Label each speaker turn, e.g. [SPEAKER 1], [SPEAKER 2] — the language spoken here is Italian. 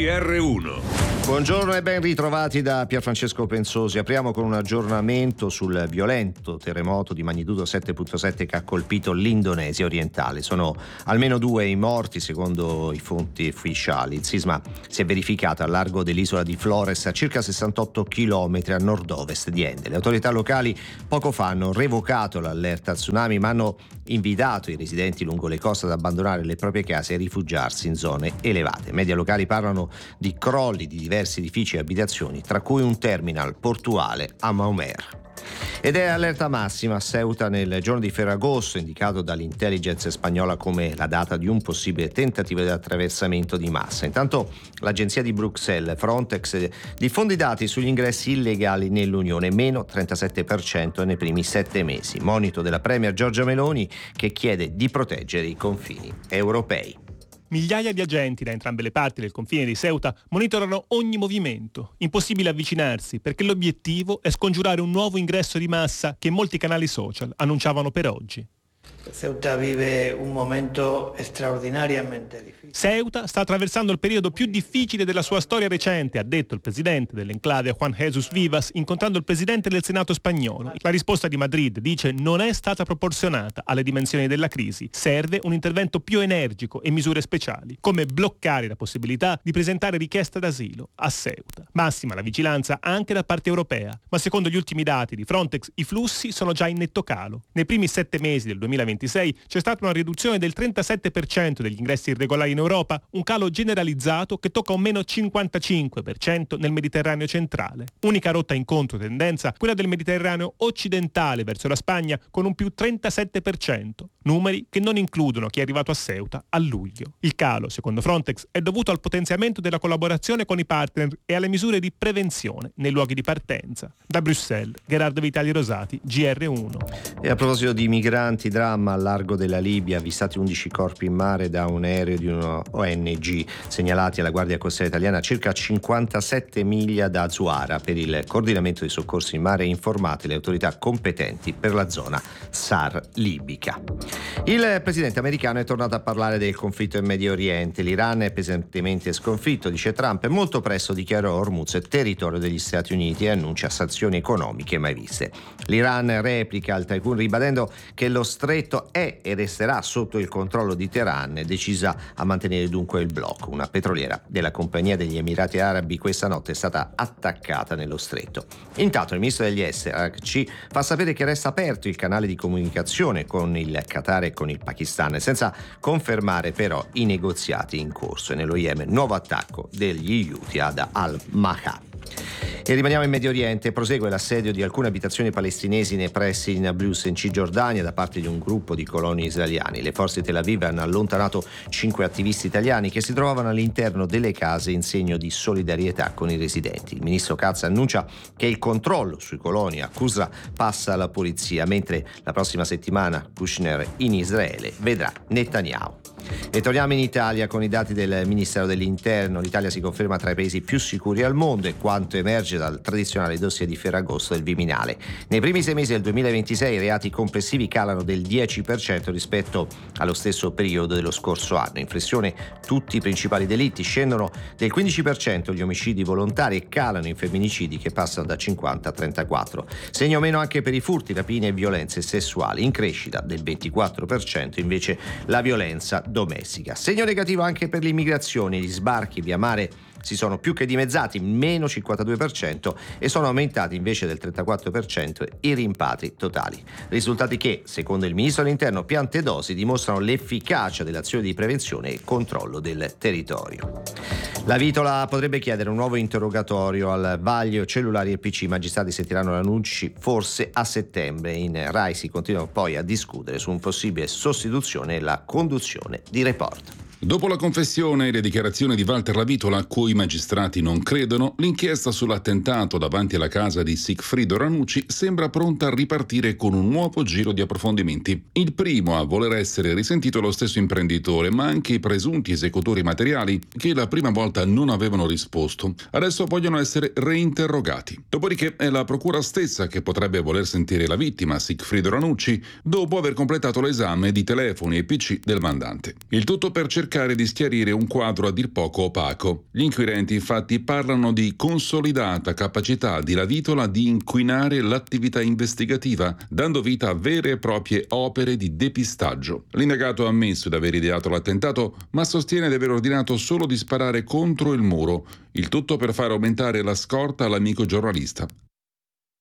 [SPEAKER 1] GR1.
[SPEAKER 2] Buongiorno e ben ritrovati da Pierfrancesco Pensosi. Apriamo con un aggiornamento sul violento terremoto di magnitudo 7.7 che ha colpito l'Indonesia orientale. Sono almeno 2 i morti secondo i fonti ufficiali. Il sisma si è verificato a largo dell'isola di Flores, a circa 68 km a nord-ovest di Ende. Le autorità locali poco fa hanno revocato l'allerta tsunami, ma hanno invitato i residenti lungo le coste ad abbandonare le proprie case e rifugiarsi in zone elevate. Media locali parlano di crolli di diversi edifici e abitazioni, tra cui un terminal portuale a Maumer. Ed è allerta massima a Ceuta nel giorno di Ferragosto, indicato dall'intelligence spagnola come la data di un possibile tentativo di attraversamento di massa. Intanto l'agenzia di Bruxelles, Frontex, diffonde i dati sugli ingressi illegali nell'Unione, meno 37% nei primi 7 mesi. Monito della Premier Giorgia Meloni, che chiede di proteggere i confini europei.
[SPEAKER 3] Migliaia di agenti da entrambe le parti del confine di Ceuta monitorano ogni movimento. Impossibile avvicinarsi perché l'obiettivo è scongiurare un nuovo ingresso di massa che molti canali social annunciavano per oggi.
[SPEAKER 4] Ceuta vive un momento straordinariamente difficile.
[SPEAKER 3] Ceuta sta attraversando il periodo più difficile della sua storia recente, ha detto il presidente dell'enclave Juan Jesús Vivas incontrando il presidente del Senato spagnolo. La risposta di Madrid, dice, non è stata proporzionata alle dimensioni della crisi. Serve un intervento più energico e misure speciali, come bloccare la possibilità di presentare richiesta d'asilo a Ceuta. Massima la vigilanza anche da parte europea, ma secondo gli ultimi dati di Frontex i flussi sono già in netto calo. Nei primi 7 mesi del 2026 c'è stata una riduzione del 37% degli ingressi irregolari in Europa, un calo generalizzato che tocca un meno 55% nel Mediterraneo centrale. Unica rotta in controtendenza, quella del Mediterraneo occidentale verso la Spagna con un più 37%, numeri che non includono chi è arrivato a Ceuta a luglio. Il calo, secondo Frontex, è dovuto al potenziamento della collaborazione con i partner e alle misure di prevenzione nei luoghi di partenza. Da Bruxelles, Gerardo Vitali Rosati, GR1.
[SPEAKER 2] E a proposito di migranti, dramma al largo della Libia, avvistati 11 corpi in mare da un aereo di una ONG, segnalati alla Guardia Costiera italiana a circa 57 miglia da Zuara. Per il coordinamento dei soccorsi in mare informate le autorità competenti per la zona SAR libica. Il presidente americano è tornato a parlare del conflitto in Medio Oriente. L'Iran è pesantemente sconfitto, dice Trump, e molto presto dichiarò Hormuz territorio degli Stati Uniti e annuncia sanzioni economiche mai viste. L'Iran replica al tycoon ribadendo che lo stretto è e resterà sotto il controllo di Teheran, decisa a mantenere dunque il blocco. Una petroliera della Compagnia degli Emirati Arabi questa notte è stata attaccata nello stretto. Intanto il ministro degli esteri Araghchi fa sapere che resta aperto il canale di comunicazione con il Qatar e con il Pakistan, senza confermare però i negoziati in corso. E nello Yemen nuovo attacco degli Houthi ad Al-Maha. E rimaniamo in Medio Oriente. Prosegue l'assedio di alcune abitazioni palestinesi nei pressi di Nablus in Cisgiordania da parte di un gruppo di coloni israeliani. Le forze di Tel Aviv hanno allontanato 5 attivisti italiani che si trovavano all'interno delle case in segno di solidarietà con i residenti. Il ministro Katz annuncia che il controllo sui coloni a Qusra passa alla polizia, mentre la prossima settimana Kushner in Israele vedrà Netanyahu. E torniamo in Italia con i dati del Ministero dell'Interno. L'Italia si conferma tra i paesi più sicuri al mondo, e quanto emerge dal tradizionale dossier di Ferragosto del Viminale. Nei primi 6 mesi del 2026 i reati complessivi calano del 10% rispetto allo stesso periodo dello scorso anno. In flessione tutti i principali delitti, scendono del 15% gli omicidi volontari e calano i femminicidi che passano da 50 a 34. Segno meno anche per i furti, rapine e violenze sessuali, in crescita del 24% invece la violenza domestica. Segno negativo anche per l'immigrazione, gli sbarchi via mare si sono più che dimezzati, meno 52%, e sono aumentati invece del 34% i rimpatri totali. Risultati che, secondo il ministro dell'Interno Piantedosi, dimostrano l'efficacia dell'azione di prevenzione e controllo del territorio. La Vitola potrebbe chiedere un nuovo interrogatorio al vaglio cellulari e PC. I magistrati sentiranno l'annunci forse a settembre. In Rai si continua poi a discutere su un possibile sostituzione e la conduzione di Report.
[SPEAKER 1] Dopo la confessione e le dichiarazioni di Walter Lavitola, a cui i magistrati non credono, l'inchiesta sull'attentato davanti alla casa di Sigfrido Ranucci sembra pronta a ripartire con un nuovo giro di approfondimenti. Il primo a voler essere risentito è lo stesso imprenditore, ma anche i presunti esecutori materiali che la prima volta non avevano risposto. Adesso vogliono essere reinterrogati. Dopodiché è la procura stessa che potrebbe voler sentire la vittima, Sigfrido Ranucci, dopo aver completato l'esame di telefoni e PC del mandante. Il tutto per cercare cercare di schiarire un quadro a dir poco opaco. Gli inquirenti infatti parlano di consolidata capacità di La Vitola di inquinare l'attività investigativa, dando vita a vere e proprie opere di depistaggio. L'indagato ha ammesso di aver ideato l'attentato, ma sostiene di aver ordinato solo di sparare contro il muro, il tutto per far aumentare la scorta all'amico giornalista.